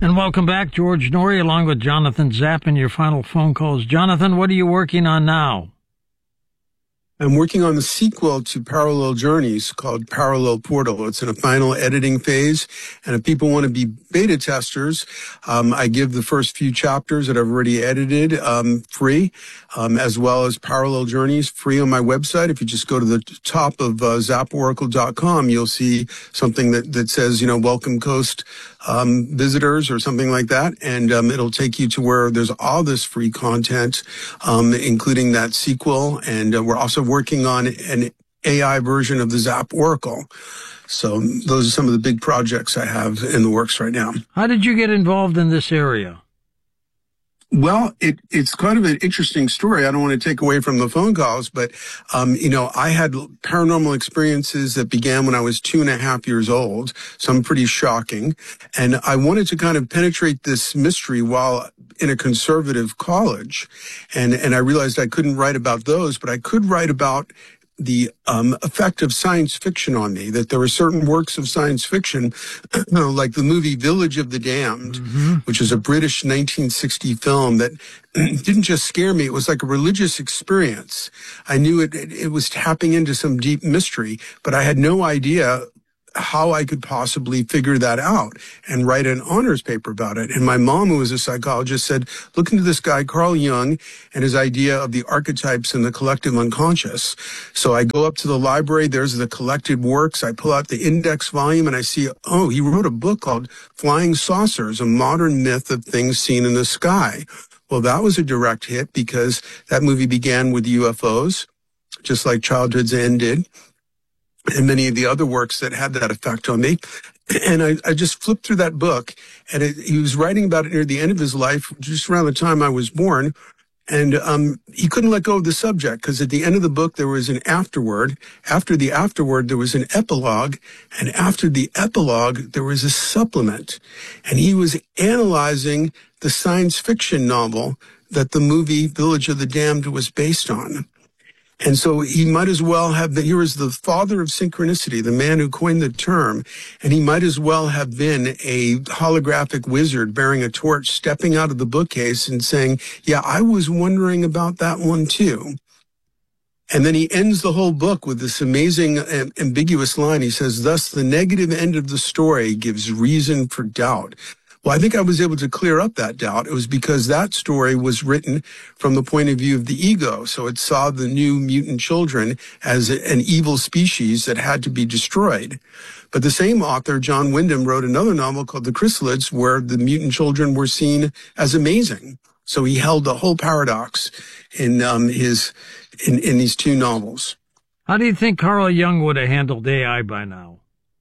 And welcome back, George Noory, along with Jonathan Zapp, and your final phone calls. Jonathan, what are you working on now? I'm working on the sequel to Parallel Journeys called Parallel Portal. It's in a final editing phase, and if people want to be beta testers, I give the first few chapters that I've already edited free, as well as Parallel Journeys free on my website. If you just go to the top of zapporacle.com, you'll see something that says, Welcome Coast visitors or something like that, and it'll take you to where there's all this free content, including that sequel, and we're also working on an AI version of the Zap Oracle. So those are some of the big projects I have in the works right now. How did you get involved in this area? Well, it's kind of an interesting story. I don't want to take away from the phone calls, but, I had paranormal experiences that began when I was 2.5 years old, some pretty shocking. And I wanted to kind of penetrate this mystery while in a conservative college. And I realized I couldn't write about those, but I could write about the effect of science fiction on me, that there were certain works of science fiction, like the movie Village of the Damned, which is a British 1960 film that didn't just scare me, it was like a religious experience. I knew it was tapping into some deep mystery, but I had no idea how I could possibly figure that out and write an honors paper about it. And my mom, who was a psychologist, said, look into this guy, Carl Jung, and his idea of the archetypes and the collective unconscious. So I go up to the library, there's the collected works, I pull out the index volume, and I see, he wrote a book called Flying Saucers, a modern myth of things seen in the sky. Well, that was a direct hit because that movie began with UFOs, just like Childhood's End did, and many of the other works that had that effect on me. And I just flipped through that book, and he was writing about it near the end of his life, just around the time I was born. And he couldn't let go of the subject because at the end of the book, there was an afterword. After the afterword, there was an epilogue. And after the epilogue, there was a supplement. And he was analyzing the science fiction novel that the movie Village of the Damned was based on. And so he might as well have been, he was the father of synchronicity, the man who coined the term, and he might as well have been a holographic wizard bearing a torch, stepping out of the bookcase and saying, yeah, I was wondering about that one too. And then he ends the whole book with this amazing ambiguous line. He says, thus the negative end of the story gives reason for doubt. Well, I think I was able to clear up that doubt. It was because that story was written from the point of view of the ego. So it saw the new mutant children as an evil species that had to be destroyed. But the same author, John Wyndham, wrote another novel called The Chrysalids, where the mutant children were seen as amazing. So he held the whole paradox in these two novels. How do you think Carl Jung would have handled AI by now?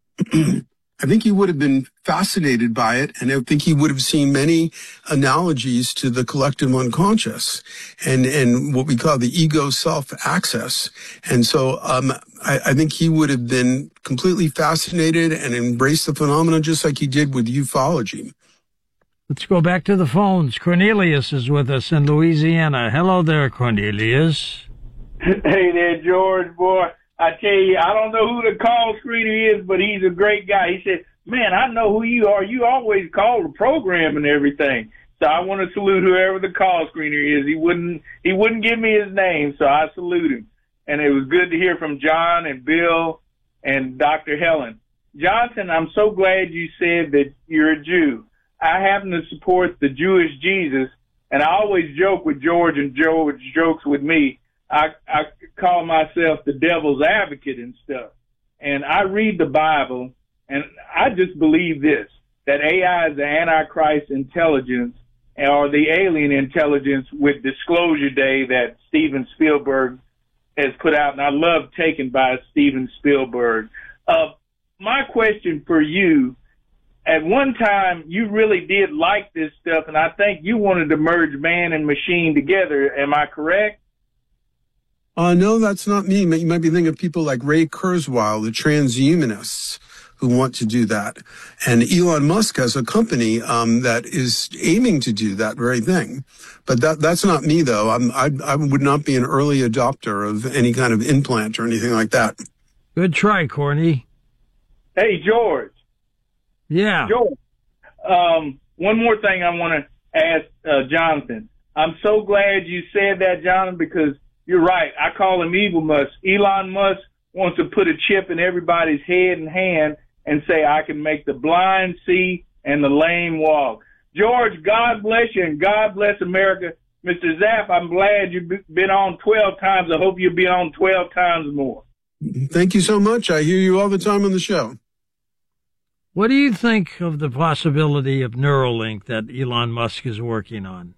I think he would have been fascinated by it, and I think he would have seen many analogies to the collective unconscious and what we call the ego self-access. And so I think he would have been completely fascinated and embraced the phenomenon just like he did with ufology. Let's go back to the phones. Cornelius is with us in Louisiana. Hello there, Cornelius. Hey there, George, boy. I tell you, I don't know who the call screener is, but he's a great guy. He said, man, I know who you are. You always call the program and everything. So I want to salute whoever the call screener is. He wouldn't give me his name, so I salute him. And it was good to hear from John and Bill and Dr. Helen. Johnson, I'm so glad you said that you're a Jew. I happen to support the Jewish Jesus, and I always joke with George, and George jokes with me. I call myself the devil's advocate and stuff. And I read the Bible, and I just believe this, that AI is the Antichrist intelligence or the alien intelligence with Disclosure Day that Steven Spielberg has put out. And I love Taken by Steven Spielberg. My question for you, at one time you really did like this stuff, and I think you wanted to merge man and machine together. Am I correct? No, that's not me. You might be thinking of people like Ray Kurzweil, the transhumanists, who want to do that. And Elon Musk has a company that is aiming to do that very thing. But that's not me, though. I would not be an early adopter of any kind of implant or anything like that. Good try, Corny. Hey, George. Yeah. George, one more thing I want to ask Jonathan. I'm so glad you said that, Jonathan, because you're right. I call him Evil Musk. Elon Musk wants to put a chip in everybody's head and hand and say, I can make the blind see and the lame walk. George, God bless you, and God bless America. Mr. Zapp, I'm glad you've been on 12 times. I hope you'll be on 12 times more. Thank you so much. I hear you all the time on the show. What do you think of the possibility of Neuralink that Elon Musk is working on?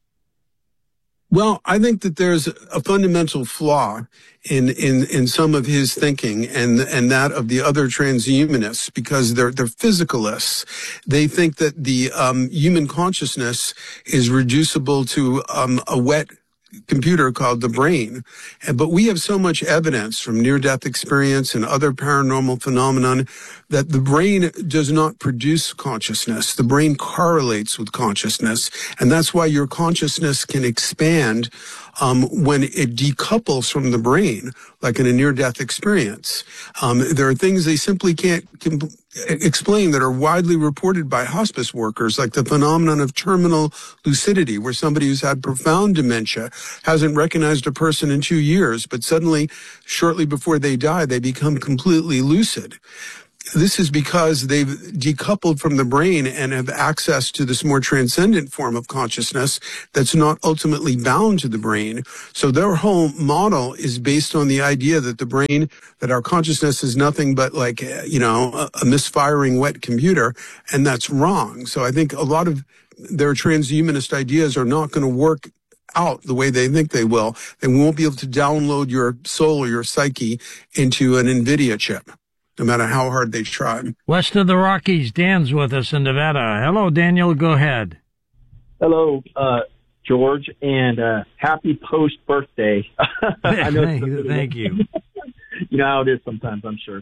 Well, I think that there's a fundamental flaw in some of his thinking and that of the other transhumanists, because they're physicalists. They think that the human consciousness is reducible to a wet computer called the brain. But we have so much evidence from near-death experience and other paranormal phenomenon that the brain does not produce consciousness. The brain correlates with consciousness, and that's why your consciousness can expand when it decouples from the brain, like in a near-death experience. There are things they simply can't explain that are widely reported by hospice workers, like the phenomenon of terminal lucidity, where somebody who's had profound dementia hasn't recognized a person in 2 years, but suddenly, shortly before they die, they become completely lucid. This is because they've decoupled from the brain and have access to this more transcendent form of consciousness that's not ultimately bound to the brain. So their whole model is based on the idea that the brain, that our consciousness is nothing but like, a misfiring wet computer, and that's wrong. So I think a lot of their transhumanist ideas are not going to work out the way they think they will. They won't be able to download your soul or your psyche into an NVIDIA chip, no matter how hard they try. West of the Rockies, Dan's with us in Nevada. Hello, Daniel. Go ahead. Hello, George, and happy post-birthday. I know Thank you. You know how it is sometimes, I'm sure.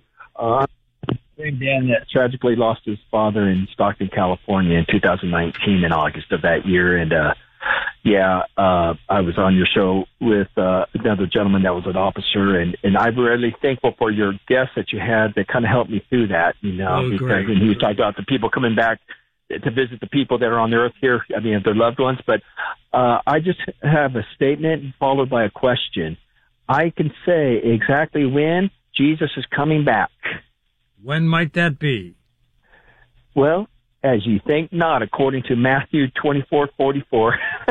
Dan that tragically lost his father in Stockton, California in 2019 in August of that year. And I was on your show with another gentleman that was an officer, and I'm really thankful for your guests that you had that kind of helped me through that, because great. and he talked about the people coming back to visit the people that are on the earth here, their loved ones. But I just have a statement followed by a question. I can say exactly when Jesus is coming back. When might that be? Well, as you think not, according to Matthew 24:44.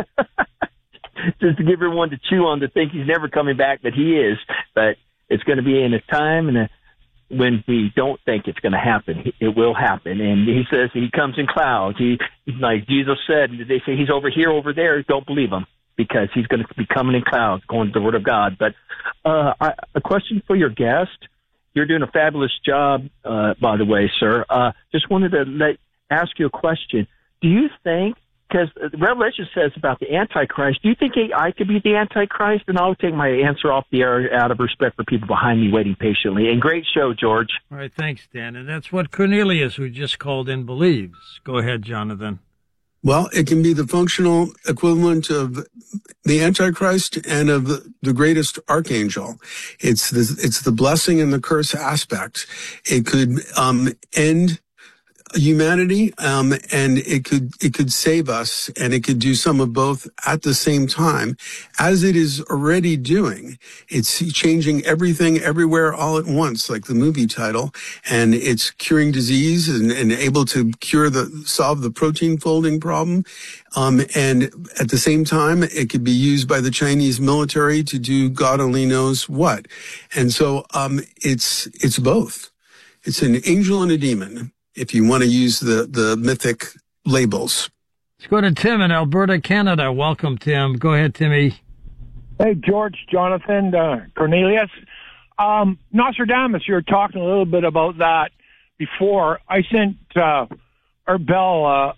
Just to give everyone to chew on to think he's never coming back, but he is. But it's going to be in a time and when we don't think it's going to happen. It will happen. And he says he comes in clouds. He's like Jesus said, they say he's over here, over there. Don't believe him, because he's going to be coming in clouds, going to the Word of God. But a question for your guest. You're doing a fabulous job, by the way, sir. Just wanted to ask you a question. Do you think, because Revelation says about the Antichrist, do you think I could be the Antichrist? And I'll take my answer off the air out of respect for people behind me waiting patiently. And great show, George. All right, thanks, Dan. And that's what Cornelius, who just called in, believes. Go ahead, Jonathan. Well, it can be the functional equivalent of the Antichrist and of the greatest archangel. It's the blessing and the curse aspect. It could end humanity, and it could save us, and it could do some of both at the same time, as it is already doing. It's changing everything everywhere all at once, like the movie title, and it's curing disease and able to solve the protein folding problem. And at the same time, it could be used by the Chinese military to do God only knows what. And so, it's both. It's an angel and a demon, if you want to use the mythic labels. Let's go to Tim in Alberta, Canada. Welcome, Tim. Go ahead, Timmy. Hey, George, Jonathan, Cornelius. Nostradamus, you were talking a little bit about that before. I sent our Bell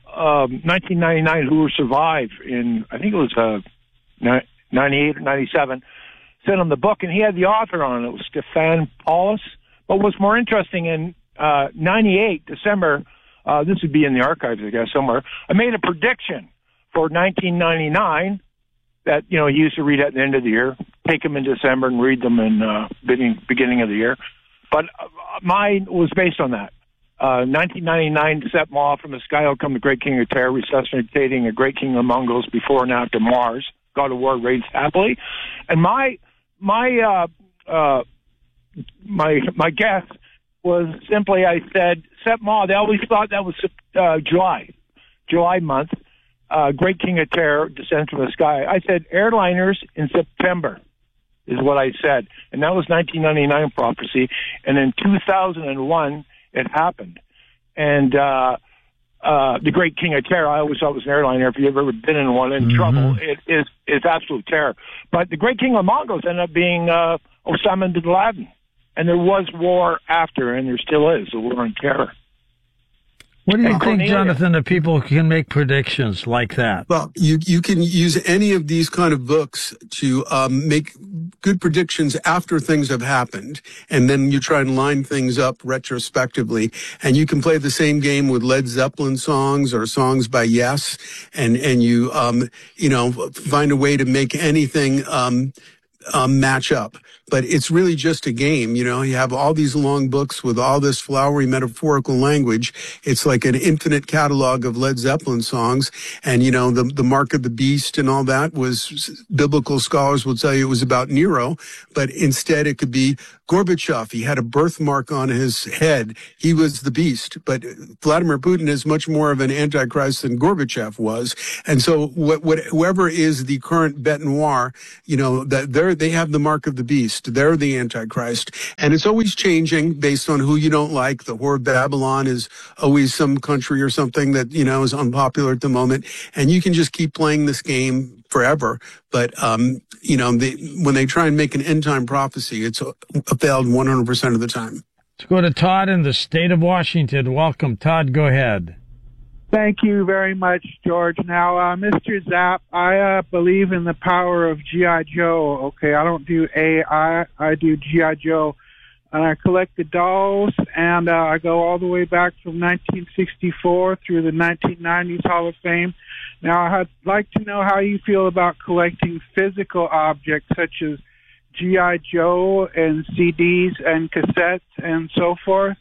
1999 Who Will Survive in, I think it was 98 or 97, sent him the book, and he had the author on it. It was Stefan Paulus. But what's more interesting, in 98, December, this would be in the archives, I guess, somewhere, I made a prediction for 1999 that, he used to read at the end of the year, take them in December and read them in beginning of the year. But mine was based on that. 1999, set Ma from the sky will come the great king of terror, resuscitating a great king of Mongols before and after Mars. God of War reigns happily. And my guess was simply, I said, set Ma. They always thought that was July month. Great king of terror descends from the sky. I said airliners in September is what I said. And that was 1999 prophecy. And in 2001, it happened. And the great king of terror, I always thought it was an airliner. If you've ever been in one in trouble, it's absolute terror. But the great king of Mongols ended up being Osama bin Laden. And there was war after, and there still is, a war on terror. What do you think, Jonathan, that people can make predictions like that? Well, you can use any of these kind of books to make good predictions after things have happened, and then you try and line things up retrospectively. And you can play the same game with Led Zeppelin songs or songs by Yes, and you find a way to make anything match up. But it's really just a game. You have all these long books with all this flowery metaphorical language. It's like an infinite catalog of Led Zeppelin songs. And, the mark of the beast and all that was, biblical scholars will tell you it was about Nero, but instead it could be Gorbachev. He had a birthmark on his head. He was the beast. But Vladimir Putin is much more of an antichrist than Gorbachev was. And so whoever is the current bête noire, they have the mark of the beast. They're the Antichrist. And it's always changing based on who you don't like. The Whore of Babylon is always some country or something that, is unpopular at the moment. And you can just keep playing this game forever. But, when they try and make an end time prophecy, it's failed 100% of the time. Let's go to Todd in the state of Washington. Welcome, Todd. Go ahead. Thank you very much, George. Now, Mr. Zapp, I believe in the power of G.I. Joe. Okay, I don't do AI, I do G.I. Joe. And I collect the dolls, and I go all the way back from 1964 through the 1990s Hall of Fame. Now, I'd like to know how you feel about collecting physical objects such as G.I. Joe and CDs and cassettes and so forth.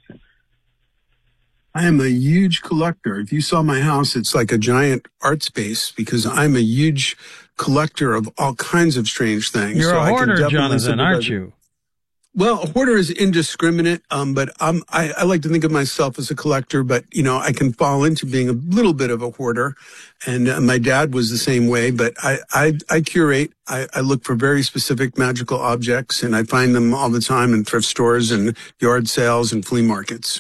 I am a huge collector. If you saw my house, it's like a giant art space because I'm a huge collector of all kinds of strange things. You're a hoarder, Jonathan, aren't you? Well, a hoarder is indiscriminate, but I like to think of myself as a collector, but, I can fall into being a little bit of a hoarder. And my dad was the same way, but I curate. I look for very specific magical objects, and I find them all the time in thrift stores and yard sales and flea markets.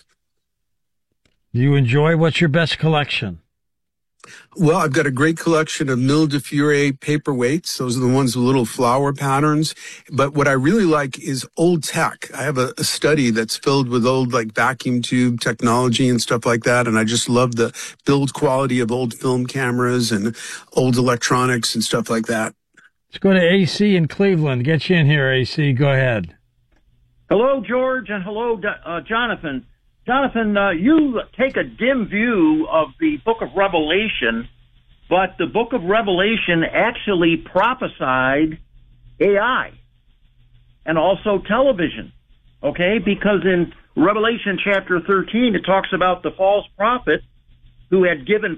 Do you enjoy? What's your best collection? Well, I've got a great collection of Mille de Fiore paperweights. Those are the ones with little flower patterns. But what I really like is old tech. I have a study that's filled with old, vacuum tube technology and stuff like that. And I just love the build quality of old film cameras and old electronics and stuff like that. Let's go to AC in Cleveland. Get you in here, AC. Go ahead. Hello, George, and hello, Jonathan. Jonathan, you take a dim view of the book of Revelation, but the book of Revelation actually prophesied AI and also television, okay? Because in Revelation chapter 13, it talks about the false prophet who had given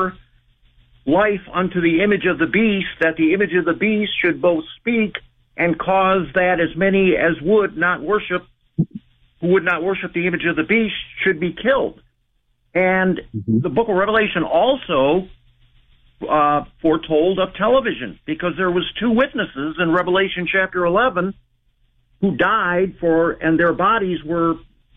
life unto the image of the beast, that the image of the beast should both speak and cause that as many as would not worship the image of the beast should be killed. And the book of Revelation also foretold of television, because there was two witnesses in Revelation chapter 11 who died and their bodies were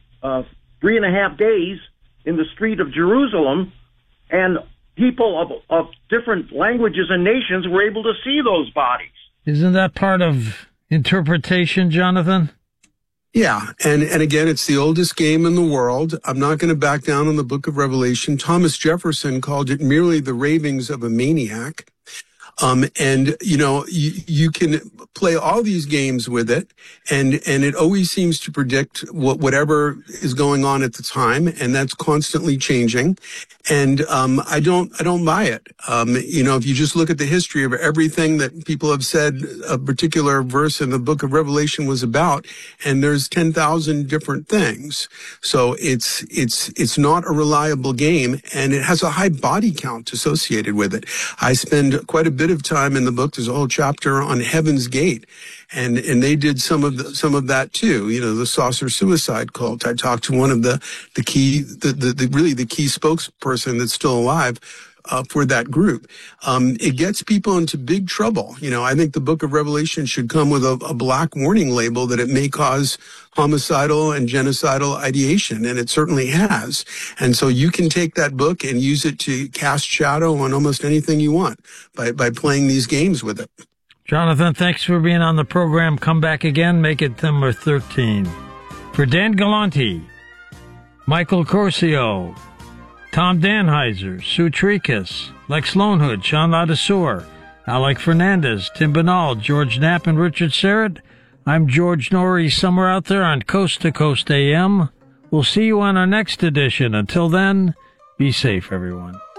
3.5 days in the street of Jerusalem, and people of different languages and nations were able to see those bodies. Isn't that part of interpretation, Jonathan? Yeah, and again, it's the oldest game in the world. I'm not going to back down on the book of Revelation. Thomas Jefferson called it merely the ravings of a maniac. And, you can play all these games with it, and it always seems to predict whatever is going on at the time, and that's constantly changing. And I don't buy it. If you just look at the history of everything that people have said a particular verse in the book of Revelation was about, and there's 10,000 different things. So it's not a reliable game, and it has a high body count associated with it. I spend quite a bit of time in the book. There's a whole chapter on Heaven's Gate, and they did some of that too. The saucer suicide cult. I talked to one of the key spokesperson that's still alive for that group. It gets people into big trouble. I think the book of Revelation should come with a black warning label that it may cause homicidal and genocidal ideation, and it certainly has. And so you can take that book and use it to cast shadow on almost anything you want by playing these games with it. Jonathan, thanks for being on the program. Come back again. Make it number 13. For Dan Galante, Michael Corcio, Tom Danheiser, Sue Tricus, Lex Lonehood, Sean Ladesseur, Alec Fernandez, Tim Banal, George Knapp, and Richard Serrett, I'm George Norrie, somewhere out there on Coast to Coast AM. We'll see you on our next edition. Until then, be safe, everyone.